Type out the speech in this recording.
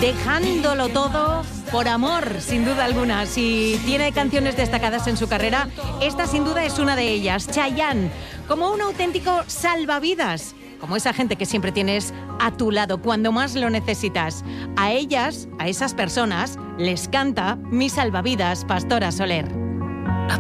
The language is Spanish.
dejándolo todo por amor, sin duda alguna. Si tiene canciones destacadas en su carrera, esta sin duda es una de ellas. Chayanne, como un auténtico salvavidas, como esa gente que siempre tienes a tu lado cuando más lo necesitas. A ellas, a esas personas, les canta Mi salvavidas, Pastora Soler.